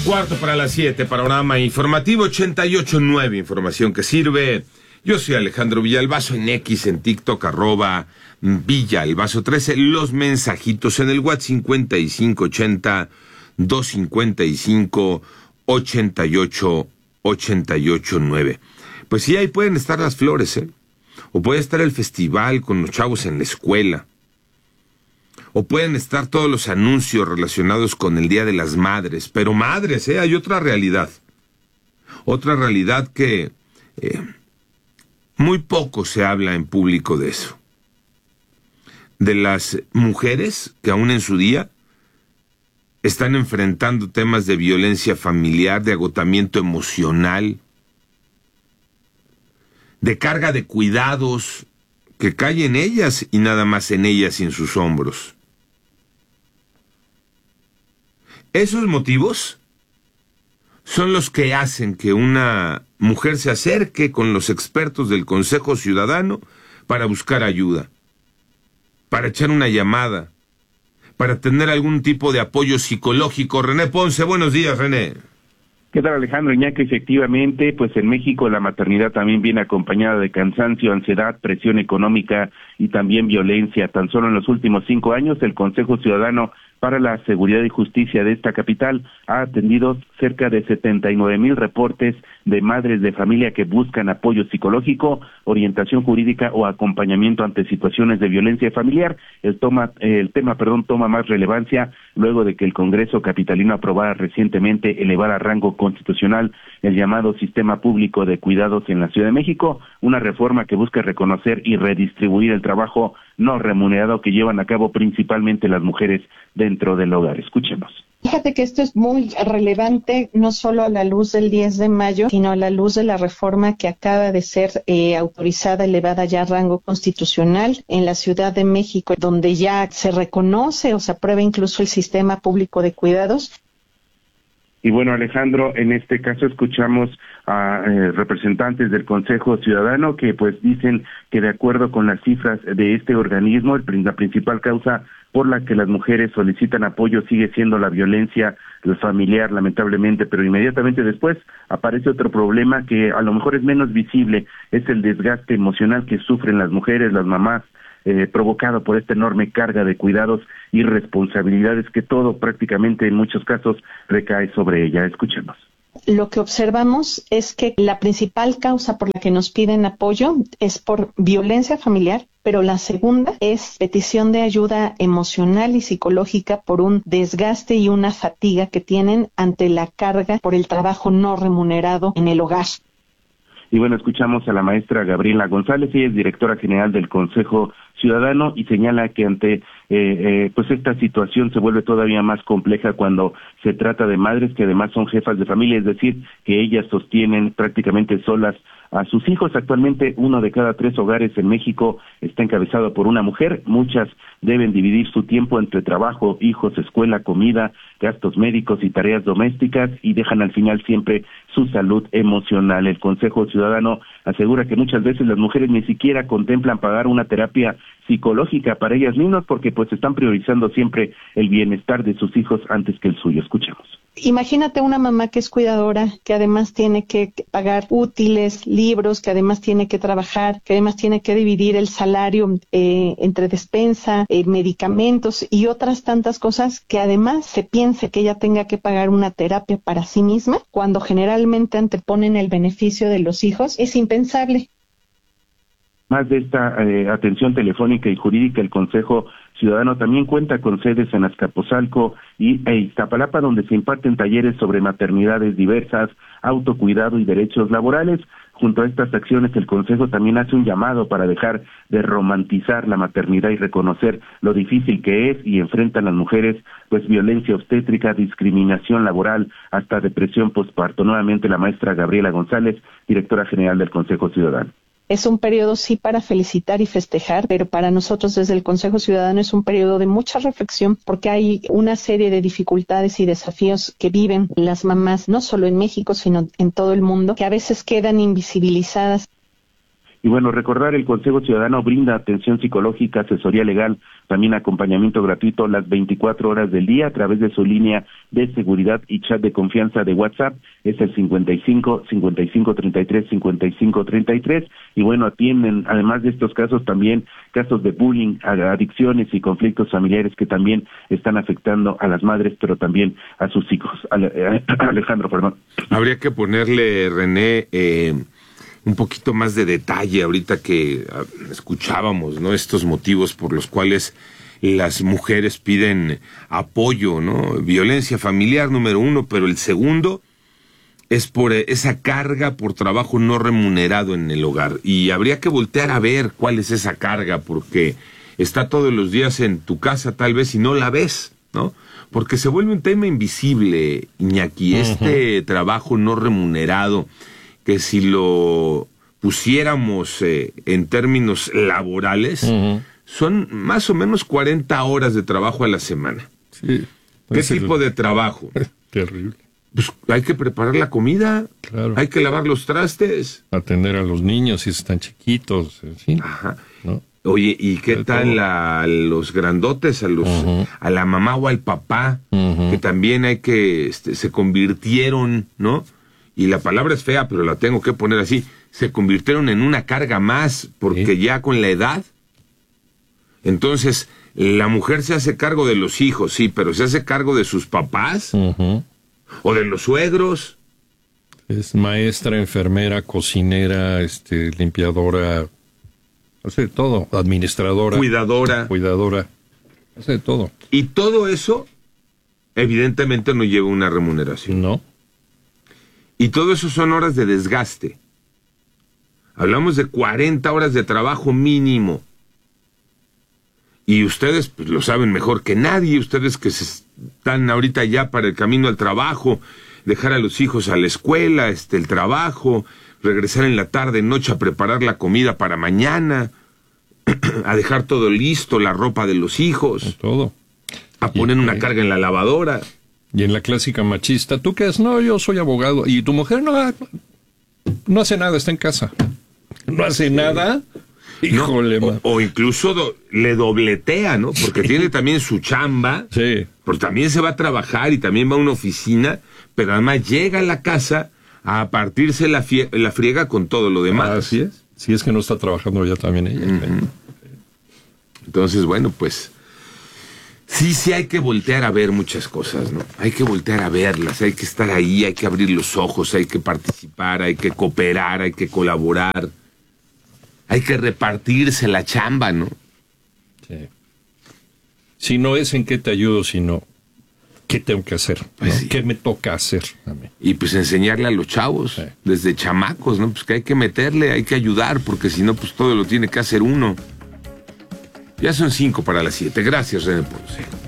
6:15 panorama informativo 88.9, información que sirve. Yo soy Alejandro Villalbazo, en X, en TikTok, @Villalbazo13, los mensajitos en el WhatsApp 5580-255-88-9. Pues sí, ahí pueden estar las flores, o puede estar el festival con los chavos en la escuela, o pueden estar todos los anuncios relacionados con el Día de las Madres. Pero madres, hay otra realidad que muy poco se habla en público de eso. De las mujeres que aún en su día están enfrentando temas de violencia familiar, de agotamiento emocional, de carga de cuidados que cae en ellas y nada más en ellas y en sus hombros. Esos motivos son los que hacen que una mujer se acerque con los expertos del Consejo Ciudadano para buscar ayuda, para echar una llamada, para tener algún tipo de apoyo psicológico. René Ponce, buenos días, René. ¿Qué tal, Alejandro? Iñaki, efectivamente, pues en México la maternidad también viene acompañada de cansancio, ansiedad, presión económica y también violencia. Tan solo en los últimos 5 años, el Consejo Ciudadano para la Seguridad y Justicia de esta capital ha atendido cerca de 79,000 reportes de madres de familia que buscan apoyo psicológico, orientación jurídica o acompañamiento ante situaciones de violencia familiar. El tema toma más relevancia luego de que el Congreso capitalino aprobara recientemente elevar a rango constitucional el llamado Sistema Público de Cuidados en la Ciudad de México, una reforma que busca reconocer y redistribuir el trabajo no remunerado que llevan a cabo principalmente las mujeres dentro del hogar. Escuchemos. Fíjate que esto es muy relevante, no solo a la luz del 10 de mayo, sino a la luz de la reforma que acaba de ser autorizada, elevada ya a rango constitucional en la Ciudad de México, donde ya se reconoce o se aprueba incluso el Sistema Público de Cuidados. Y bueno, Alejandro, en este caso escuchamos a representantes del Consejo Ciudadano que pues dicen que de acuerdo con las cifras de este organismo, la principal causa por la que las mujeres solicitan apoyo sigue siendo la violencia familiar, lamentablemente, pero inmediatamente después aparece otro problema que a lo mejor es menos visible, es el desgaste emocional que sufren las mujeres, las mamás, provocado por esta enorme carga de cuidados y responsabilidades que todo prácticamente en muchos casos recae sobre ella. Escuchemos. Lo que observamos es que la principal causa por la que nos piden apoyo es por violencia familiar, pero la segunda es petición de ayuda emocional y psicológica por un desgaste y una fatiga que tienen ante la carga por el trabajo no remunerado en el hogar. Y bueno, escuchamos a la maestra Gabriela González, ella es directora general del Consejo Ciudadano y señala que ante pues esta situación se vuelve todavía más compleja cuando se trata de madres que además son jefas de familia, es decir, que ellas sostienen prácticamente solas a sus hijos. Actualmente 1 de cada 3 hogares en México está encabezado por una mujer. Muchas deben dividir su tiempo entre trabajo, hijos, escuela, comida, gastos médicos y tareas domésticas y dejan al final siempre su salud emocional. El Consejo Ciudadano asegura que muchas veces las mujeres ni siquiera contemplan pagar una terapia psicológica para ellas mismas porque pues están priorizando siempre el bienestar de sus hijos antes que el suyo. Escuchemos. Imagínate una mamá que es cuidadora, que además tiene que pagar útiles, libros, que además tiene que trabajar, que además tiene que dividir el salario entre despensa, medicamentos y otras tantas cosas, que además se piense que ella tenga que pagar una terapia para sí misma, cuando generalmente anteponen el beneficio de los hijos, es impensable. Más de esta atención telefónica y jurídica, el Consejo Ciudadano también cuenta con sedes en Azcapotzalco y Iztapalapa, donde se imparten talleres sobre maternidades diversas, autocuidado y derechos laborales. Junto a estas acciones, el Consejo también hace un llamado para dejar de romantizar la maternidad y reconocer lo difícil que es y enfrentan las mujeres, pues violencia obstétrica, discriminación laboral, hasta depresión postparto. Nuevamente la maestra Gabriela González, directora general del Consejo Ciudadano. Es un periodo sí para felicitar y festejar, pero para nosotros desde el Consejo Ciudadano es un periodo de mucha reflexión porque hay una serie de dificultades y desafíos que viven las mamás, no solo en México, sino en todo el mundo, que a veces quedan invisibilizadas. Y bueno, recordar, el Consejo Ciudadano brinda atención psicológica, asesoría legal, también acompañamiento gratuito las 24 horas del día a través de su línea de seguridad y chat de confianza de WhatsApp. Es el 55-33 y bueno, atienden, además de estos casos, también casos de bullying, adicciones y conflictos familiares que también están afectando a las madres, pero también a sus hijos. Alejandro, perdón. Habría que ponerle, René, un poquito más de detalle ahorita que escuchábamos, ¿no? Estos motivos por los cuales las mujeres piden apoyo, ¿no? Violencia familiar, número uno, pero el segundo es por esa carga por trabajo no remunerado en el hogar. Y habría que voltear a ver cuál es esa carga, porque está todos los días en tu casa tal vez y no la ves, ¿no? Porque se vuelve un tema invisible, Iñaki, este trabajo no remunerado, que si lo pusiéramos en términos laborales, son más o menos 40 horas de trabajo a la semana. Sí. ¿Qué tipo de trabajo? Terrible. Pues hay que preparar la comida, claro. Hay que lavar los trastes. Atender a los niños si están chiquitos, ¿sí? Ajá. ¿No? Oye, ¿y qué tal a los grandotes, a la mamá o al papá, que también hay que, se convirtieron, ¿no? Y la palabra es fea, pero la tengo que poner así, se convirtieron en una carga más, porque ya con la edad, entonces, la mujer se hace cargo de los hijos, sí, pero se hace cargo de sus papás, o de los suegros. Es maestra, enfermera, cocinera, limpiadora, hace todo, administradora. Cuidadora. Hace todo. Y todo eso, evidentemente, no lleva una remuneración. No. Y todo eso son horas de desgaste. Hablamos de 40 horas de trabajo mínimo. Y ustedes pues, lo saben mejor que nadie, ustedes que están ahorita ya para el camino al trabajo, dejar a los hijos a la escuela, el trabajo, regresar en la tarde, noche a preparar la comida para mañana, a dejar todo listo, la ropa de los hijos, todo. A poner una carga en la lavadora. Y en la clásica machista, ¿tú qué haces? No, yo soy abogado. Y tu mujer no hace nada, está en casa. No hace nada. Híjole, no, o incluso le dobletea, ¿no? Porque tiene también su chamba, sí, porque también se va a trabajar y también va a una oficina, pero además llega a la casa a partirse la friega con todo lo demás. Así es. Si es que no está trabajando ya también ella. Entonces, bueno, pues sí hay que voltear a ver muchas cosas, ¿no? Hay que voltear a verlas, hay que estar ahí, hay que abrir los ojos, hay que participar, hay que cooperar, hay que colaborar. Hay que repartirse la chamba, ¿no? Sí. Si no es en qué te ayudo, sino qué tengo que hacer, ¿no? Pues sí. ¿Qué me toca hacer a mí? Y pues enseñarle a los chavos, sí, desde chamacos, ¿no? Pues que hay que meterle, hay que ayudar, porque si no, pues todo lo tiene que hacer uno. Ya son 5 para las 7. Gracias, René Ponce.